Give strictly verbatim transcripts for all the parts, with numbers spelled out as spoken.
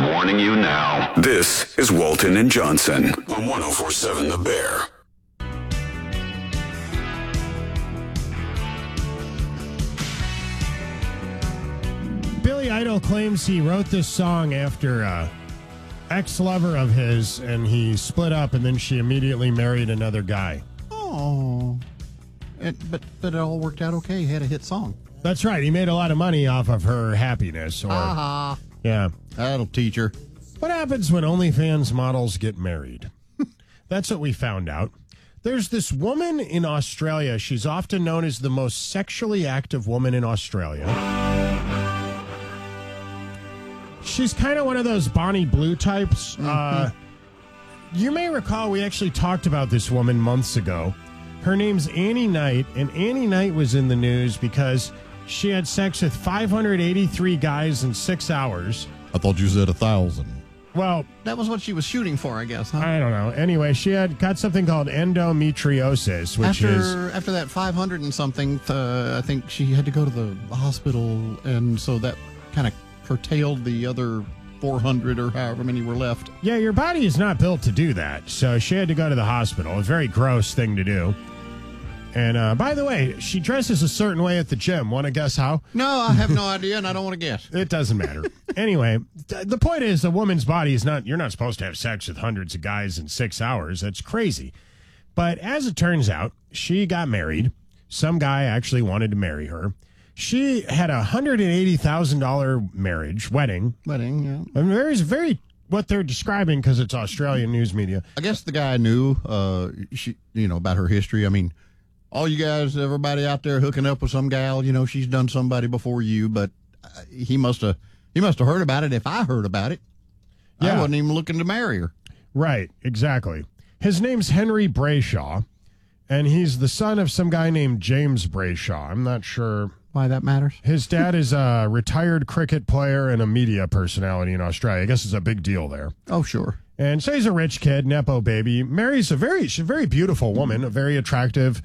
warning you now. This is Walton and Johnson on one oh four point seven The Bear. Billy Idol claims he wrote this song after a ex-lover of his, and he split up, and then she immediately married another guy. Oh, it, but but it all worked out okay. He had a hit song. That's right. He made a lot of money off of her happiness. Or, uh-huh. Yeah. That'll teach her. What happens when OnlyFans models get married? That's what we found out. There's this woman in Australia. She's often known as the most sexually active woman in Australia. She's kind of one of those Bonnie Blue types. Mm-hmm. Uh, you may recall we actually talked about this woman months ago. Her name's Annie Knight, and Annie Knight was in the news because she had sex with five hundred eighty-three guys in six hours. I thought you said a thousand. Well, that was what she was shooting for, I guess, huh? I don't know. Anyway, she had got something called endometriosis, which after, is... After that five hundred and something, uh, I think she had to go to the hospital, and so that kind of curtailed the other four hundred or however many were left. Yeah, your body is not built to do that, so she had to go to the hospital. A very gross thing to do. And uh, by the way, she dresses a certain way at the gym. Want to guess how? No, I have no idea, and I don't want to guess. It doesn't matter. Anyway, th- the point is, a woman's body is not, you're not supposed to have sex with hundreds of guys in six hours. That's crazy. But as it turns out, she got married. Some guy actually wanted to marry her. She had a one hundred eighty thousand dollars marriage, wedding. Wedding, yeah. And there's very, what they're describing, because it's Australian news media. I guess the guy knew, uh, she, you know, about her history. I mean, all you guys, everybody out there hooking up with some gal, you know, she's done somebody before you, but uh, he must have he must have heard about it if I heard about it. Yeah. I wasn't even looking to marry her. Right, exactly. His name's Henry Brayshaw, and he's the son of some guy named James Brayshaw. I'm not sure why that matters. His dad is a retired cricket player and a media personality in Australia. I guess it's a big deal there. Oh, sure. And so he's a rich kid, Nepo baby. Marries a very, she's a very beautiful woman, a very attractive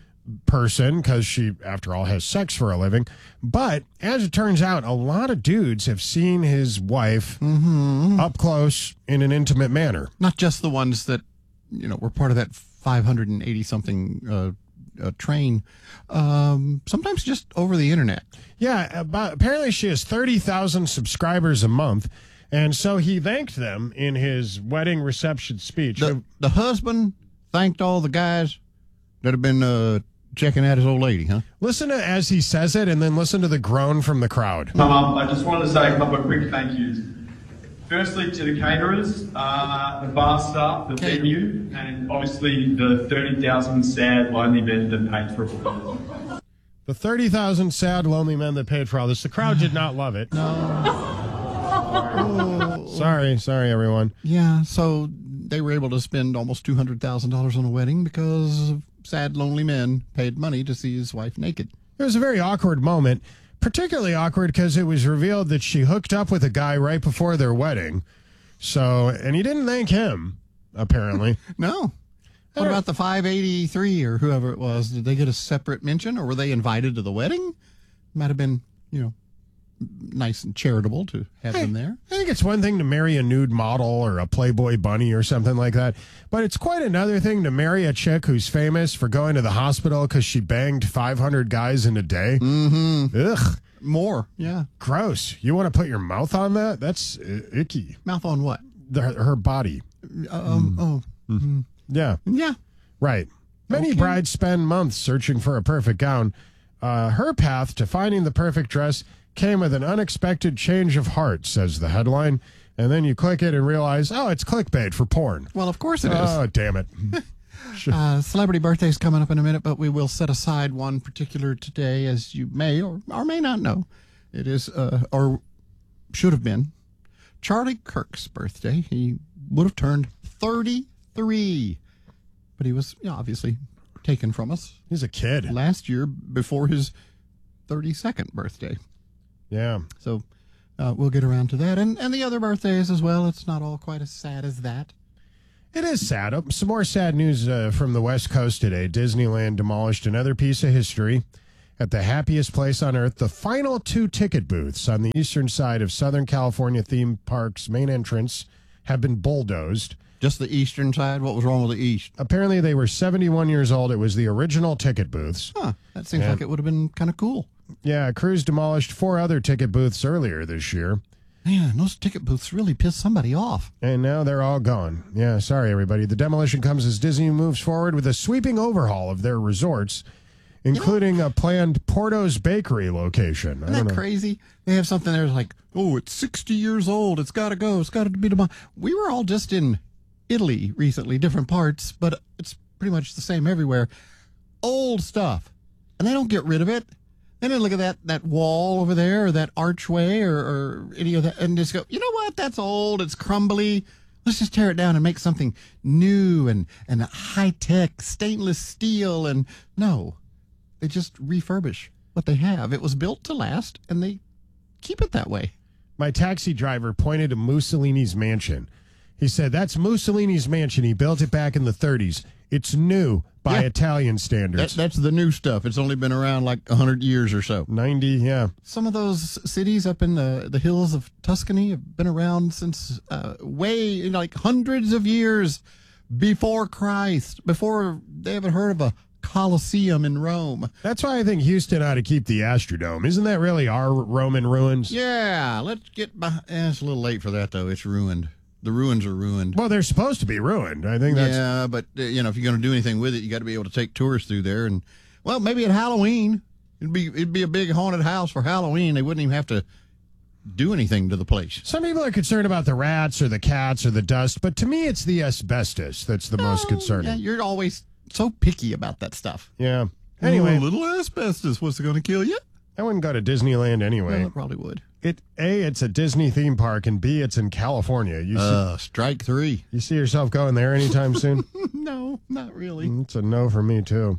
person, because she, after all, has sex for a living. But as it turns out, a lot of dudes have seen his wife mm-hmm. up close in an intimate manner. Not just the ones that, you know, were part of that five hundred eighty something uh, uh, train. Um, sometimes just over the internet. Yeah, about, apparently she has thirty thousand subscribers a month. And so he thanked them in his wedding reception speech. The, the husband thanked all the guys that have been uh, checking out his old lady, huh? Listen to as he says it, and then listen to the groan from the crowd. Um, I just wanted to say a couple of quick thank yous. Firstly, to the caterers, uh, the bar staff, the Cater. venue, and obviously the thirty thousand sad, lonely men that paid for it. The thirty thousand sad, lonely men that paid for all this. The crowd did not love it. No. Oh. Sorry, sorry, everyone. Yeah, so they were able to spend almost two hundred thousand dollars on a wedding because sad, lonely men paid money to see his wife naked. It was a very awkward moment, particularly awkward because it was revealed that she hooked up with a guy right before their wedding. So, and he didn't thank him, apparently. No. What about the five eighty-three or whoever it was? Did they get a separate mention, or were they invited to the wedding? Might have been, you know, nice and charitable to have I, them there. I think it's one thing to marry a nude model or a Playboy bunny or something like that, but it's quite another thing to marry a chick who's famous for going to the hospital because she banged five hundred guys in a day. Mm-hmm. Ugh. More, yeah. Gross. You want to put your mouth on that? That's uh, icky. Mouth on what? The, her body. Uh, um. Mm. Oh. Mm. Yeah. Yeah. Right. Many okay. brides spend months searching for a perfect gown. Uh, her path to finding the perfect dress came with an unexpected change of heart, says the headline. And then you click it and realize, oh, it's clickbait for porn. Well, of course it is. Oh, damn it. Sure. Uh, celebrity birthday's coming up in a minute, but we will set aside one particular today, as you may or, or may not know. It is, uh, or should have been, Charlie Kirk's birthday. He would have turned thirty-three, but he was, you know, obviously taken from us. He's a kid. Last year before his thirty-second birthday. Yeah. So uh, we'll get around to that. And, and the other birthdays as well. It's not all quite as sad as that. It is sad. Oh, some more sad news uh, from the West Coast today. Disneyland demolished another piece of history at the happiest place on earth. The final two ticket booths on the eastern side of Southern California Theme Park's main entrance have been bulldozed. Just the eastern side? What was wrong with the east? Apparently, they were seventy-one years old. It was the original ticket booths. Huh. That seems And- like it would have been kind of cool. Yeah, Cruise demolished four other ticket booths earlier this year, Man, those ticket booths really pissed somebody off. and now they're all gone. Yeah, sorry, everybody. The demolition comes as Disney moves forward with a sweeping overhaul of their resorts, including a planned Porto's Bakery location. I Isn't don't that know. crazy? They have something there's like, oh, it's sixty years old. It's got to go. It's got to be tomorrow. We were all just in Italy recently, different parts, but it's pretty much the same everywhere. Old stuff. And they don't get rid of it. They don't look at that, that wall over there or that archway or, or any of that and just go, you know what? That's old. It's crumbly. Let's just tear it down and make something new and, and high-tech stainless steel. And no, they just refurbish what they have. It was built to last, and they keep it that way. My taxi driver pointed to Mussolini's mansion. He said, that's Mussolini's mansion. He built it back in the thirties. It's new by Yeah. Italian That, standards. that's the new stuff. It's only been around like one hundred years or so. ninety, yeah. Some of those cities up in the, the hills of Tuscany have been around since uh, way, like hundreds of years before Christ, before they ever heard of a Colosseum in Rome. That's why I think Houston ought to keep the Astrodome. Isn't that really our Roman ruins? Yeah, let's get by. Eh, it's a little late for that, though. It's ruined. The ruins are ruined. Well, they're supposed to be ruined. I think that's... Yeah, but, uh, you know, if you're going to do anything with it, you got to be able to take tourists through there. And, well, maybe at Halloween, it'd be it'd be a big haunted house for Halloween. They wouldn't even have to do anything to the place. Some people are concerned about the rats or the cats or the dust, but to me, it's the asbestos that's the most Oh, concerning. Yeah, you're always so picky about that stuff. Yeah. Anyway, Ooh, a little asbestos. What's it going to kill you? I wouldn't go to Disneyland anyway. Well, it probably would. It A, it's a Disney theme park, and B, it's in California. You see, Uh, strike three. you see yourself going there anytime soon? No, not really. It's a no for me, too.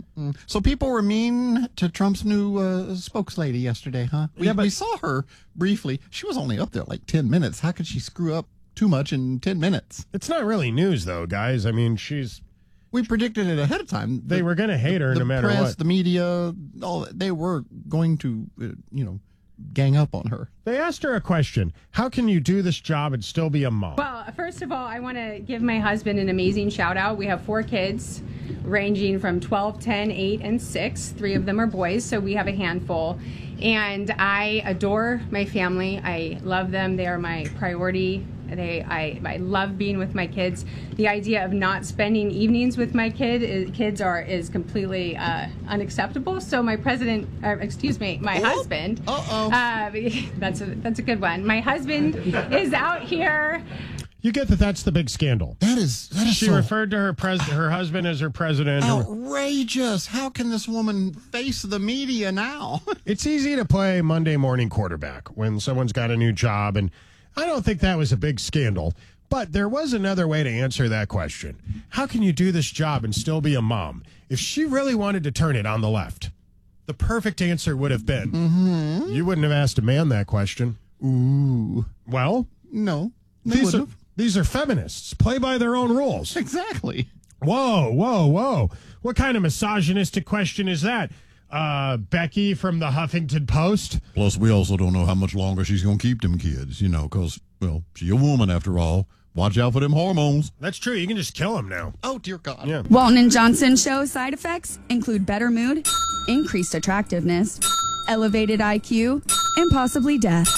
So people were mean to Trump's new uh, spokeslady yesterday, huh? We, Yeah, but- we saw her briefly. She was only up there like ten minutes. How could she screw up too much in ten minutes? It's not really news, though, guys. I mean, she's... We predicted it ahead of time. They The- were going to hate her the no matter press, what. the media, all they were going to, uh, you know, gang up on her. They asked her a question. How can you do this job and still be a mom? Well, first of all, I want to give my husband an amazing shout out. We have four kids ranging from twelve, ten, eight, and six. Three of them are boys, so we have a handful. And I adore my family. I love them. They are my priority. They, I, I love being with my kids. The idea of not spending evenings with my kid is, kids are is completely uh, unacceptable. So my president, or excuse me, my Oh. husband. Uh-oh. Uh, that's a that's a good one. My husband is out here. You get that that's the big scandal. That is that is She so referred to her pres- her husband as her president. outrageous. How can this woman face the media now? It's easy to play Monday morning quarterback when someone's got a new job, and I don't think that was a big scandal. But there was another way to answer that question. How can you do this job and still be a mom? If she really wanted to turn it on the left, the perfect answer would have been, mm-hmm. You wouldn't have asked a man that question. Ooh. Well, No. They these are, would've. these are feminists. Play by their own rules. Exactly. Whoa, whoa, whoa. What kind of misogynistic question is that? Uh, Becky from the Huffington Post? Plus, we also don't know how much longer she's going to keep them kids, you know, because, well, she a woman after all. Watch out for them hormones. That's true. You can just kill him now. Oh, dear God. Yeah. Walton and Johnson show side effects include better mood, increased attractiveness, elevated I Q, and possibly death.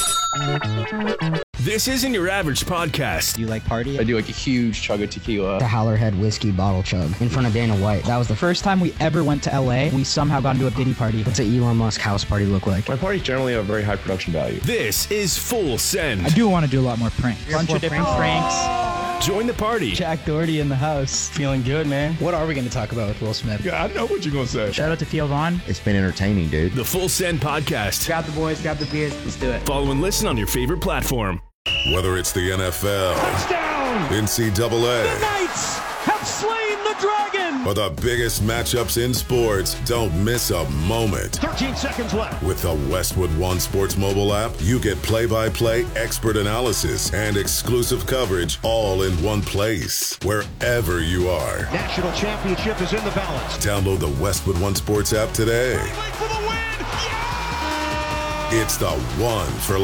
This isn't your average podcast. Do you like party? I do like a huge chug of tequila. The Howlerhead whiskey bottle chug in front of Dana White. That was the first time we ever went to L A. We somehow got into a Diddy party. What's an Elon Musk house party look like? My parties generally have a very high production value. This is Full Send. I do want to do a lot more pranks. A bunch of different pranks. Join the party. Jack Doherty in the house. Feeling good, man. What are we going to talk about with Will Smith? Yeah, I know what you're going to say. Shout out to Theo Vaughn. It's been entertaining, dude. The Full Send podcast. Grab the boys, grab the beers, let's do it. Follow and listen on your favorite platform. Whether it's the N F L, Touchdown! N C double A, The Knights have slain the dragon! or the biggest matchups in sports, don't miss a moment. thirteen seconds left. With the Westwood One Sports mobile app, you get play-by-play expert analysis and exclusive coverage all in one place, wherever you are. National championship is in the balance. Download the Westwood One Sports app today. Wait for the It's the one for